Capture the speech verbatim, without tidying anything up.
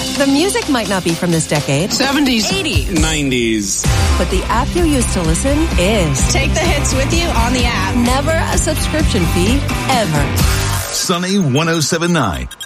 the music might not be from this decade. seventies. eighties. nineties. But the app you use to listen is. Take the hits with you on the app. Never a subscription fee, ever. Sunny one oh seven point nine.